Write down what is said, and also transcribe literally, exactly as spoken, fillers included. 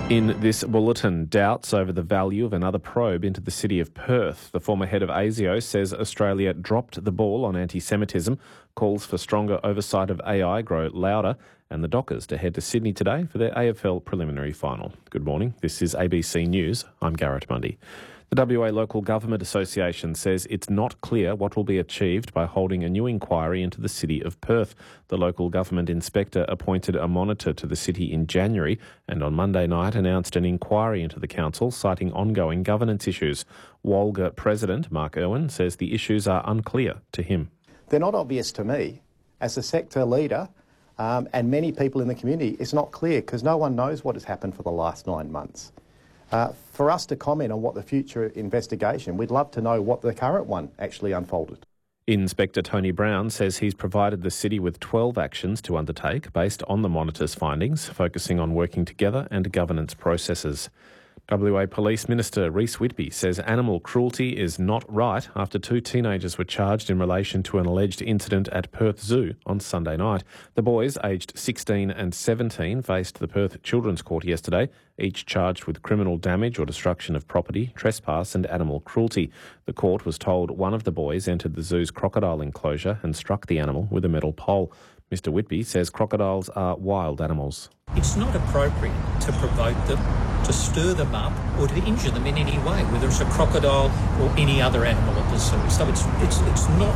In this bulletin, doubts over the value of another probe into the city of Perth. The former head of ASIO says Australia dropped the ball on anti-Semitism, calls for stronger oversight of A I grow louder, and the Dockers to head to Sydney today for their A F L preliminary final. Good morning, this is A B C News. I'm Garrett Mundy. The W A Local Government Association says it's not clear what will be achieved by holding a new inquiry into the city of Perth. The local government inspector appointed a monitor to the city in January and on Monday night announced an inquiry into the council citing ongoing governance issues. Walga President Mark Irwin says the issues are unclear to him. They're not obvious to me. As a sector leader um, and many people in the community, it's not clear because no one knows what has happened for the last nine months. Uh, for us to comment on what the future investigation, we'd love to know what the current one actually unfolded. Inspector Tony Brown says he's provided the city with twelve actions to undertake based on the monitor's findings, focusing on working together and governance processes. W A Police Minister Rhys Whitby says animal cruelty is not right after two teenagers were charged in relation to an alleged incident at Perth Zoo on Sunday night. The boys, aged sixteen and seventeen, faced the Perth Children's Court yesterday, each charged with criminal damage or destruction of property, trespass and animal cruelty. The court was told one of the boys entered the zoo's crocodile enclosure and struck the animal with a metal pole. Mister Whitby says crocodiles are wild animals. It's not appropriate to provoke them, to stir them up or to injure them in any way, whether it's a crocodile or any other animal at the zoo. So it's, it's, it's not